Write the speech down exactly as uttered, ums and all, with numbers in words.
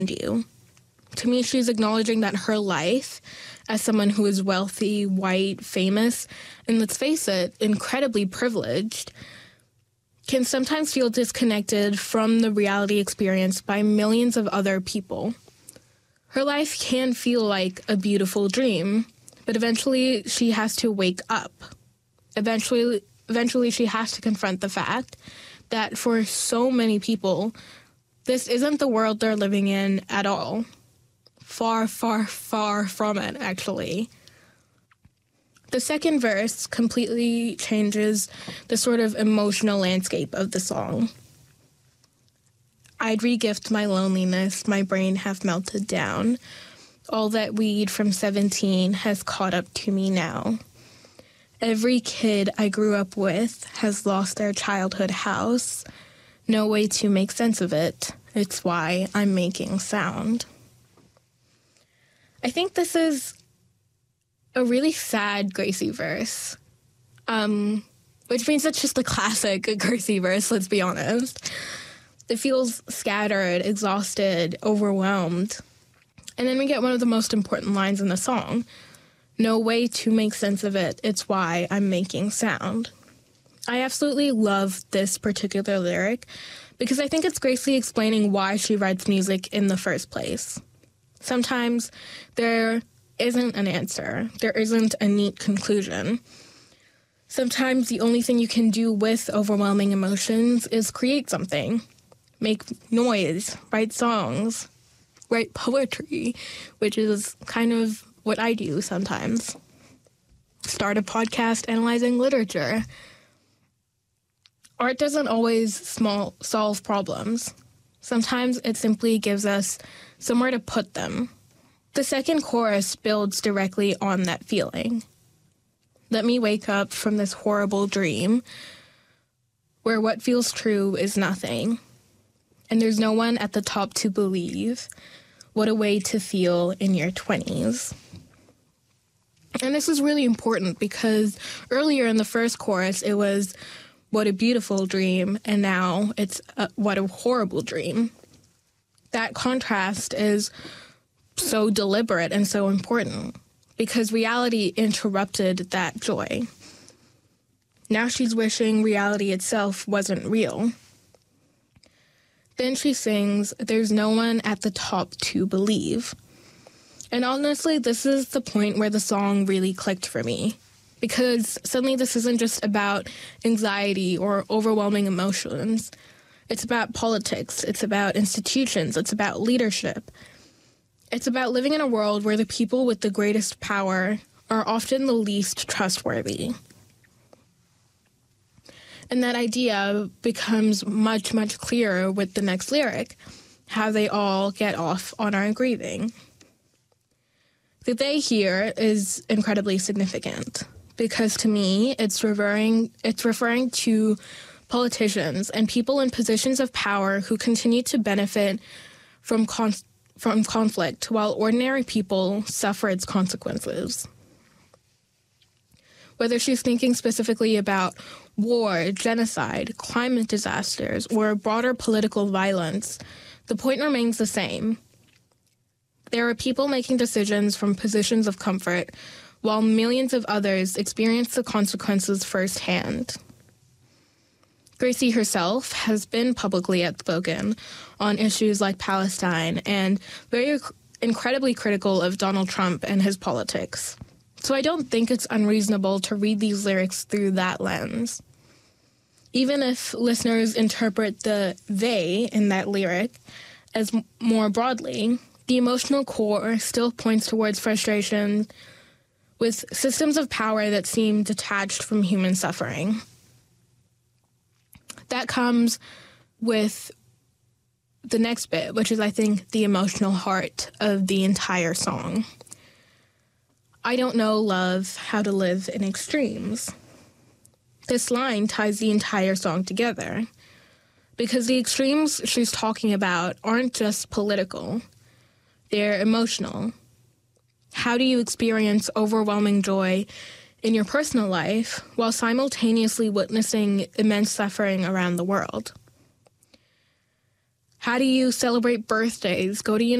you. To me, she's acknowledging that her life, as someone who is wealthy, white, famous, and let's face it, incredibly privileged, can sometimes feel disconnected from the reality experienced by millions of other people. Her life can feel like a beautiful dream, but eventually she has to wake up. Eventually, eventually she has to confront the fact that for so many people, this isn't the world they're living in at all. Far, far, far from it, actually. The second verse completely changes the sort of emotional landscape of the song. I'd regift my loneliness, my brain have melted down. All that weed from seventeen has caught up to me now. Every kid I grew up with has lost their childhood house. No way to make sense of it. It's why I'm making sound. I think this is a really sad Gracie verse, um, which means it's just a classic Gracie verse, let's be honest. It feels scattered, exhausted, overwhelmed. And then we get one of the most important lines in the song. No way to make sense of it, it's why I'm making sound. I absolutely love this particular lyric because I think it's Gracie explaining why she writes music in the first place. Sometimes there isn't an answer. There isn't a neat conclusion. Sometimes the only thing you can do with overwhelming emotions is create something. Make noise, write songs, write poetry, which is kind of what I do sometimes. Start a podcast analyzing literature. Art doesn't always small solve problems. Sometimes it simply gives us somewhere to put them. The second chorus builds directly on that feeling. Let me wake up from this horrible dream where what feels true is nothing, and there's no one at the top to believe. What a way to feel in your twenties. And this is really important because earlier in the first chorus, it was, what a beautiful dream, and now it's, uh, what a horrible dream. That contrast is so deliberate and so important because reality interrupted that joy. Now she's wishing reality itself wasn't real. Then she sings, there's no one at the top to believe. And honestly, this is the point where the song really clicked for me, because suddenly this isn't just about anxiety or overwhelming emotions. It's about politics, it's about institutions, it's about leadership. It's about living in a world where the people with the greatest power are often the least trustworthy. And that idea becomes much, much clearer with the next lyric, how they all get off on our grieving. The they here is incredibly significant because to me, it's referring, it's referring to politicians and people in positions of power who continue to benefit from con- from conflict while ordinary people suffer its consequences. Whether she's thinking specifically about war, genocide, climate disasters, or broader political violence, the point remains the same. There are people making decisions from positions of comfort, while millions of others experience the consequences firsthand. Gracie herself has been publicly outspoken on issues like Palestine and very incredibly critical of Donald Trump and his politics. So I don't think it's unreasonable to read these lyrics through that lens. Even if listeners interpret the they in that lyric as m- more broadly, the emotional core still points towards frustration with systems of power that seem detached from human suffering. That comes with the next bit, which is, I think, the emotional heart of the entire song. I don't know, love, how to live in extremes. This line ties the entire song together because the extremes she's talking about aren't just political. They're emotional. How do you experience overwhelming joy in your personal life while simultaneously witnessing immense suffering around the world? How do you celebrate birthdays, go to